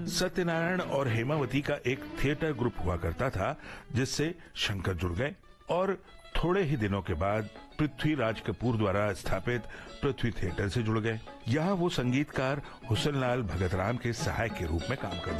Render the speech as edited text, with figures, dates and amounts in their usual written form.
सत्यनारायण और हेमावती का एक थिएटर ग्रुप हुआ करता था, जिससे शंकर जुड़ गए और थोड़े ही दिनों के बाद पृथ्वीराज कपूर द्वारा स्थापित पृथ्वी थिएटर से जुड़ गए। यहाँ वो संगीतकार हुसनलाल भगत राम के सहायक के रूप में काम करते